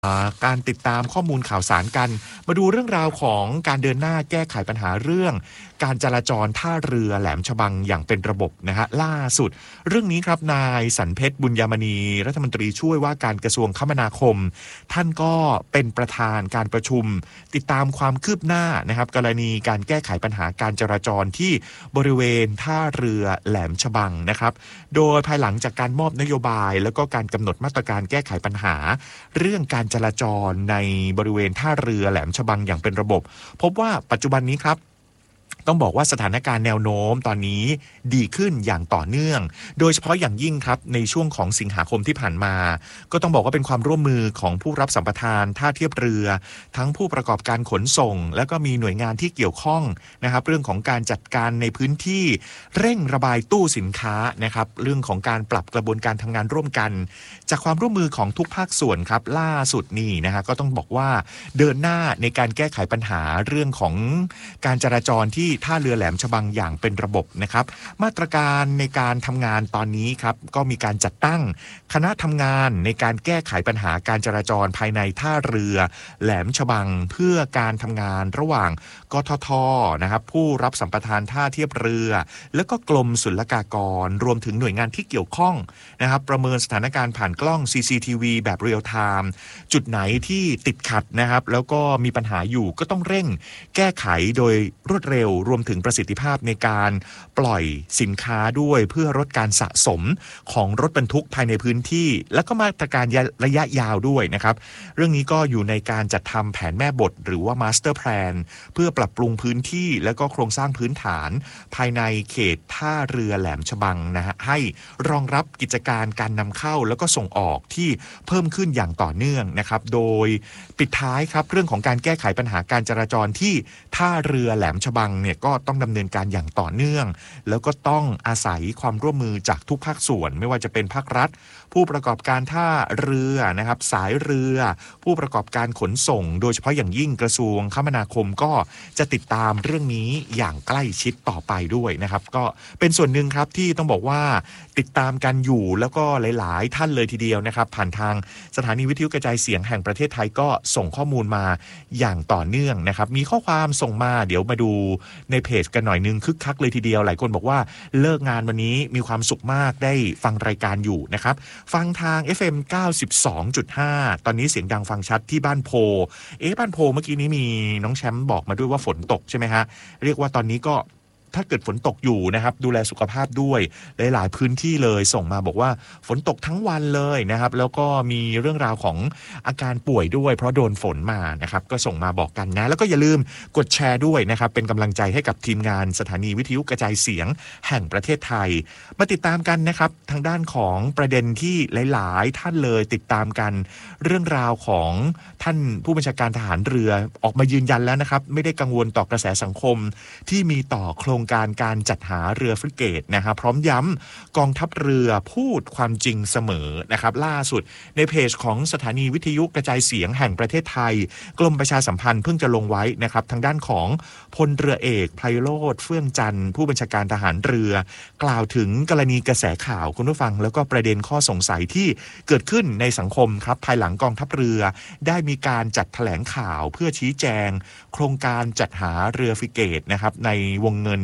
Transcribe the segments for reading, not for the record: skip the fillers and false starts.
การติดตามข้อมูลข่าวสารกันมาดูเรื่องราวของการเดินหน้าแก้ไขปัญหาเรื่องการจราจรท่าเรือแหลมฉบังอย่างเป็นระบบนะฮะล่าสุดเรื่องนี้ครับนายสันเพชรบุญยมณีรัฐมนตรีช่วยว่าการกระทรวงคมนาคมท่านก็เป็นประธานการประชุมติดตามความคืบหน้านะครับกรณีการแก้ไขปัญหาการจราจรที่บริเวณท่าเรือแหลมฉบังนะครับโดยภายหลังจากการมอบนโยบายแล้วก็การกำหนดมาตรการแก้ไขปัญหาเรื่องการจราจรในบริเวณท่าเรือแหลมฉบังอย่างเป็นระบบพบว่าปัจจุบันนี้ครับต้องบอกว่าสถานการณ์แนวโน้มตอนนี้ดีขึ้นอย่างต่อเนื่องโดยเฉพาะอย่างยิ่งครับในช่วงของสิงหาคมที่ผ่านมาก็ต้องบอกว่าเป็นความร่วมมือของผู้รับสัมปทานท่าเทียบเรือทั้งผู้ประกอบการขนส่งแล้วก็มีหน่วยงานที่เกี่ยวข้องนะครับเรื่องของการจัดการในพื้นที่เร่งระบายตู้สินค้านะครับเรื่องของการปรับกระบวนการทำงานร่วมกันจากความร่วมมือของทุกภาคส่วนครับล่าสุดนี่นะฮะก็ต้องบอกว่าเดินหน้าในการแก้ไขปัญหาเรื่องของการจราจรที่ท่าเรือแหลมฉบังอย่างเป็นระบบนะครับมาตรการในการทำงานตอนนี้ครับก็มีการจัดตั้งคณะทำงานในการแก้ไขปัญหาการจราจรภายในท่าเรือแหลมฉบังเพื่อการทำงานระหว่างกททนะครับผู้รับสัมปทานท่าเทียบเรือแล้วก็กรมศุลกากรรวมถึงหน่วยงานที่เกี่ยวข้องนะครับประเมินสถานการณ์ผ่านกล้อง CCTV แบบเรียลไทม์จุดไหนที่ติดขัดนะครับแล้วก็มีปัญหาอยู่ก็ต้องเร่งแก้ไขโดยรวดเร็วรวมถึงประสิทธิภาพในการปล่อยสินค้าด้วยเพื่อลดการสะสมของรถบรรทุกภายในพื้นที่และก็มาตรการระยะยาวด้วยนะครับเรื่องนี้ก็อยู่ในการจัดทำแผนแม่บทหรือว่า Master Plan เพื่อปรับปรุงพื้นที่และก็โครงสร้างพื้นฐานภายในเขตท่าเรือแหลมฉบังนะฮะให้รองรับกิจการการนำเข้าแล้วก็ส่งออกที่เพิ่มขึ้นอย่างต่อเนื่องนะครับโดยปิดท้ายครับเรื่องของการแก้ไขปัญหาการจราจรที่ท่าเรือแหลมฉบังเนี่ยก็ต้องดำเนินการอย่างต่อเนื่องแล้วก็ต้องอาศัยความร่วมมือจากทุกภาคส่วนไม่ว่าจะเป็นภาครัฐผู้ประกอบการท่าเรือนะครับสายเรือผู้ประกอบการขนส่งโดยเฉพาะอย่างยิ่งกระทรวงคมนาคมก็จะติดตามเรื่องนี้อย่างใกล้ชิดต่อไปด้วยนะครับก็เป็นส่วนหนึ่งครับที่ต้องบอกว่าติดตามกันอยู่แล้วก็หลายๆท่านเลยทีเดียวนะครับผ่านทางสถานีวิทยุกระจายเสียงแห่งประเทศไทยก็ส่งข้อมูลมาอย่างต่อเนื่องนะครับมีข้อความส่งมาเดี๋ยวมาดูในเพจกันหน่อยนึงคึกคักเลยทีเดียวหลายคนบอกว่าเลิกงานวันนี้มีความสุขมากได้ฟังรายการอยู่นะครับฟังทาง FM 92.5 ตอนนี้เสียงดังฟังชัดที่บ้านโพบ้านโพเมื่อกี้นี้มีน้องแชมป์บอกมาด้วยว่าฝนตกใช่ไหมฮะเรียกว่าตอนนี้ก็ถ้าเกิดฝนตกอยู่นะครับดูแลสุขภาพด้วยหลายๆพื้นที่เลยส่งมาบอกว่าฝนตกทั้งวันเลยนะครับแล้วก็มีเรื่องราวของอาการป่วยด้วยเพราะโดนฝนมานะครับก็ส่งมาบอกกันนะแล้วก็อย่าลืมกดแชร์ด้วยนะครับเป็นกำลังใจให้กับทีมงานสถานีวิทยุกระจายเสียงแห่งประเทศไทยมาติดตามกันนะครับทางด้านของประเด็นที่หลายๆท่านเลยติดตามกันเรื่องราวของท่านผู้บัญชาการทหารเรือออกมายืนยันแล้วนะครับไม่ได้กังวลต่อกระแสสังคมที่มีต่อโครงการจัดหาเรือฟริเกตนะครับพร้อมย้ำกองทัพเรือพูดความจริงเสมอนะครับล่าสุดในเพจของสถานีวิทยุกระจายเสียงแห่งประเทศไทยกรมประชาสัมพันธ์เพิ่งจะลงไว้นะครับทางด้านของพลเรือเอกไพโรจน์เฟื่องจันทร์ผู้บัญชาการทหารเรือกล่าวถึงกรณีกระแสข่าวคุณผู้ฟังแล้วก็ประเด็นข้อสงสัยที่เกิดขึ้นในสังคมครับภายหลังกองทัพเรือได้มีการจัดแถลงข่าวเพื่อชี้แจงโครงการจัดหาเรือฟริเกตนะครับในวงเงิน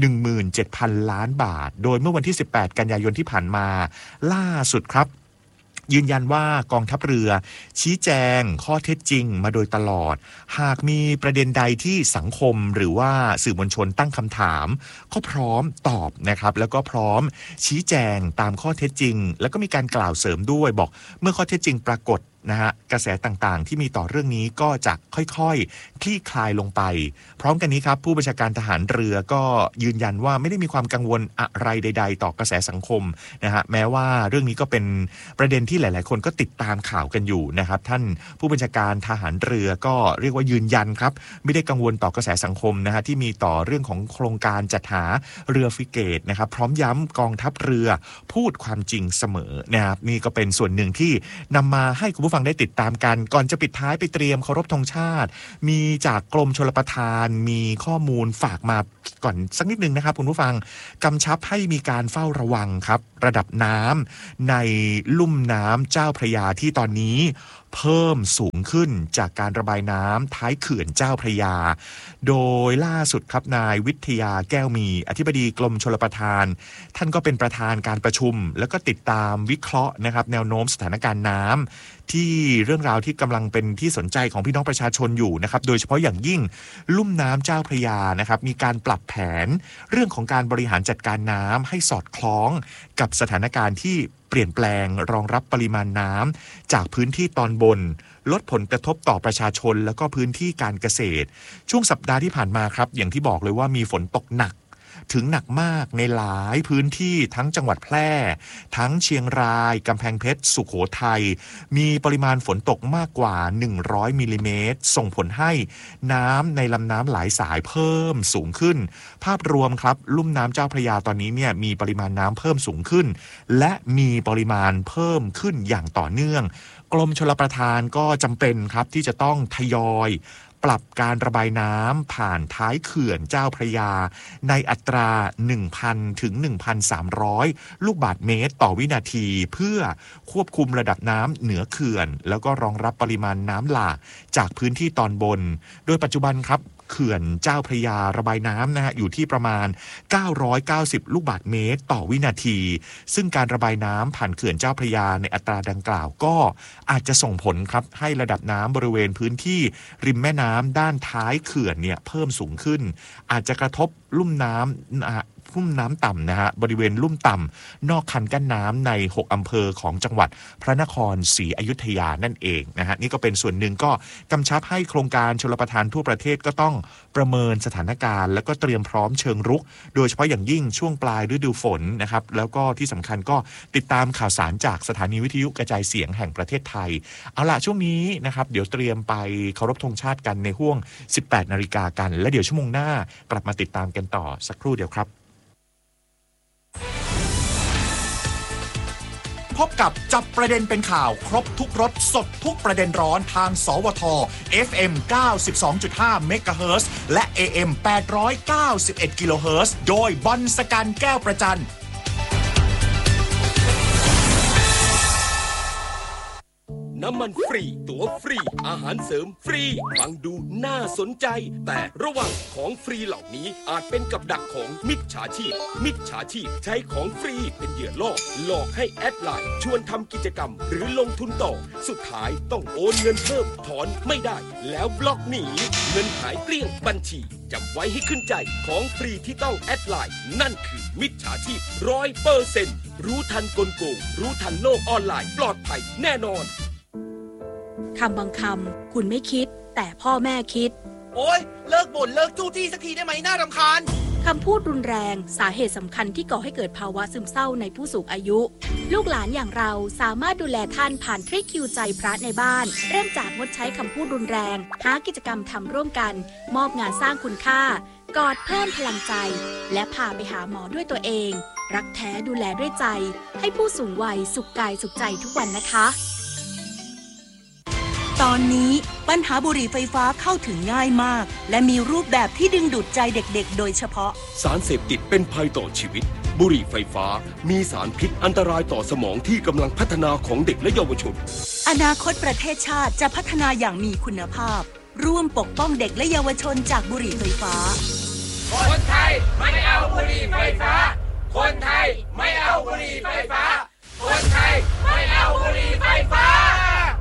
17,000 ล้านบาทโดยเมื่อวันที่18กันยายนที่ผ่านมาล่าสุดครับยืนยันว่ากองทัพเรือชี้แจงข้อเท็จจริงมาโดยตลอดหากมีประเด็นใดที่สังคมหรือว่าสื่อมวลชนตั้งคำถามก็พร้อมตอบนะครับแล้วก็พร้อมชี้แจงตามข้อเท็จจริงแล้วก็มีการกล่าวเสริมด้วยบอกเมื่อข้อเท็จจริงปรากฏนะฮะกระแสต่างๆที่มีต่อเรื่องนี้ก็จะค่อยๆคลี่คลายลงไปพร้อมกันนี้ครับผู้บัญชาการทหารเรือก็ยืนยันว่าไม่ได้มีความกังวลอะไรใดๆต่อกระแสสังคมนะฮะแม้ว่าเรื่องนี้ก็เป็นประเด็นที่หลายๆคนก็ติดตามข่าวกันอยู่นะครับท่านผู้บัญชาการทหารเรือก็เรียกว่ายืนยันครับไม่ได้กังวลต่อกระแสสังคมนะฮะที่มีต่อเรื่องของโครงการจัดหาเรือฟริเกตนะครับพร้อมย้ำกองทัพเรือพูดความจริงเสมอนะครับนี่ก็เป็นส่วนหนึ่งที่นำมาให้คุณผู้ฟังได้ติดตามกันก่อนจะปิดท้ายไปเตรียมเคารพธงชาติมีจากกรมชลประทานมีข้อมูลฝากมาก่อนสักนิดนึงนะครับคุณผู้ฟังกำชับให้มีการเฝ้าระวังครับระดับน้ำในลุ่มน้ำเจ้าพระยาที่ตอนนี้เพิ่มสูงขึ้นจากการระบายน้ำท้ายเขื่อนเจ้าพระยาโดยล่าสุดครับนายวิทยาแก้วมีอธิบดีกรมชลประทานท่านก็เป็นประธานการประชุมแล้วก็ติดตามวิเคราะห์นะครับแนวโน้มสถานการณ์น้ำที่เรื่องราวที่กำลังเป็นที่สนใจของพี่น้องประชาชนอยู่นะครับโดยเฉพาะอย่างยิ่งลุ่มน้ำเจ้าพระยานะครับมีการปรับแผนเรื่องของการบริหารจัดการน้ำให้สอดคล้องกับสถานการณ์ที่เปลี่ยนแปลงรองรับปริมาณน้ำจากพื้นที่ตอนบนลดผลกระทบต่อประชาชนแล้วก็พื้นที่การเกษตรช่วงสัปดาห์ที่ผ่านมาครับอย่างที่บอกเลยว่ามีฝนตกหนักถึงหนักมากในหลายพื้นที่ทั้งจังหวัดแพร่ทั้งเชียงรายกำแพงเพชรสุโขทัยมีปริมาณฝนตกมากกว่า100มิลลิเมตรส่งผลให้น้ำในลำน้ำหลายสายเพิ่มสูงขึ้นภาพรวมครับลุ่มน้ำเจ้าพระยาตอนนี้เนี่ยมีปริมาณน้ำเพิ่มสูงขึ้นและมีปริมาณเพิ่มขึ้นอย่างต่อเนื่องกรมชลประทานก็จำเป็นครับที่จะต้องทยอยปรับการระบายน้ำผ่านท้ายเขื่อนเจ้าพระยาในอัตรา 1,000 ถึง 1,300 ลูกบาศก์เมตรต่อวินาทีเพื่อควบคุมระดับน้ำเหนือเขื่อนแล้วก็รองรับปริมาณน้ำหลากจากพื้นที่ตอนบนโดยปัจจุบันครับเขื่อนเจ้าพระยาระบายน้ำนะฮะอยู่ที่ประมาณ990ลูกบาศก์เมตรต่อวินาทีซึ่งการระบายน้ำผ่านเขื่อนเจ้าพระยาในอัตราดังกล่าวก็อาจจะส่งผลครับให้ระดับน้ำบริเวณพื้นที่ริมแม่น้ำด้านท้ายเขื่อนเนี่ยเพิ่มสูงขึ้นอาจจะกระทบลุ่มน้ำต่ำนะฮะบริเวณลุ่มต่ำนอกคันกั้นน้ำใน6อำเภอของจังหวัดพระนครศรีอยุธยานั่นเองนะฮะนี่ก็เป็นส่วนหนึ่งก็กำชับให้โครงการชลประทานทั่วประเทศก็ต้องประเมินสถานการณ์แล้วก็เตรียมพร้อมเชิงรุกโดยเฉพาะอย่างยิ่งช่วงปลายฤดูฝนนะครับแล้วก็ที่สำคัญก็ติดตามข่าวสารจากสถานีวิทยุกระจายเสียงแห่งประเทศไทยเอาล่ะช่วงนี้นะครับเดี๋ยวเตรียมไปเคารพธงชาติกันในห้วง 18 นาฬิกากันและเดี๋ยวชั่วโมงหน้ากลับมาติดตามกันต่อสักครู่เดียวครับพบกับจับประเด็นเป็นข่าวครบทุกรสสดทุกประเด็นร้อนทางสวท FM 92.5 เมกะเฮิรตซ์และ AM 891 กิโลเฮิรตซ์โดยบอลสกันแก้วประจันน้ำมันฟรีตั๋วฟรีอาหารเสริมฟรีฟังดูน่าสนใจแต่ระวังของฟรีเหล่านี้อาจเป็นกับดักของมิจฉาชีพใช้ของฟรีเป็นเหยื่อล่อหลอกให้แอดไลน์ชวนทำกิจกรรมหรือลงทุนต่อสุดท้ายต้องโอนเงินเพิ่มถอนไม่ได้แล้วบล็อกหนีเงินหายเกลี้ยงบัญชีจำไว้ให้ขึ้นใจของฟรีที่ต้องแอดไลน์นั่นคือมิจฉาชีพ 100% รู้ทันกลโกงรู้ทันโลกออนไลน์ปลอดภัยแน่นอนคำบางคำคุณไม่คิดแต่พ่อแม่คิดโอ๊ยเลิกบ่นเลิกจู้จี้สักทีได้ไหมน่ารำคาญคำพูดรุนแรงสาเหตุสำคัญที่ก่อให้เกิดภาวะซึมเศร้าในผู้สูงอายุลูกหลานอย่างเราสามารถดูแลท่านผ่านทริคคิวใจพระในบ้านเริ่มจากงดใช้คำพูดรุนแรงหากิจกรรมทำร่วมกันมอบงานสร้างคุณค่ากอดเพิ่มพลังใจและพาไปหาหมอด้วยตัวเองรักแท้ดูแลด้วยใจให้ผู้สูงวัยสุขกายสุขใจทุกวันนะคะตอนนี้ปัญหาบุหรี่ไฟฟ้าเข้าถึงง่ายมากและมีรูปแบบที่ดึงดูดใจเด็กๆโดยเฉพาะสารเสพติดเป็นภัยต่อชีวิตบุหรี่ไฟฟ้ามีสารพิษอันตรายต่อสมองที่กำลังพัฒนาของเด็กและเยาวชนอนาคตประเทศชาติจะพัฒนาอย่างมีคุณภาพร่วมปกป้องเด็กและเยาวชนจากบุหรี่ไฟฟ้าคนไทยไม่เอาบุหรี่ไฟฟ้าคนไทยไม่เอาบุหรี่ไฟฟ้าคนไทยไม่เอาบุหรี่ไฟฟ้า